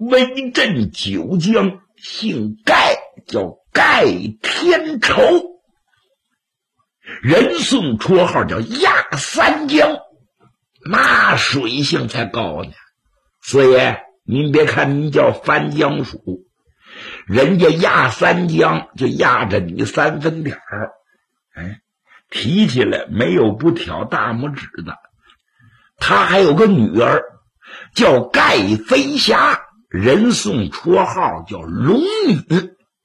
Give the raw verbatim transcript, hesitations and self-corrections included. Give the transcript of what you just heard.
威震九江，姓盖，叫盖天仇。人送绰号叫压三江，那水性才高呢。四爷，您别看您叫番江属，人家压三江就压着你三分点儿。哎，提起来没有不挑大拇指的。他还有个女儿叫盖飞霞，人送绰号叫龙女。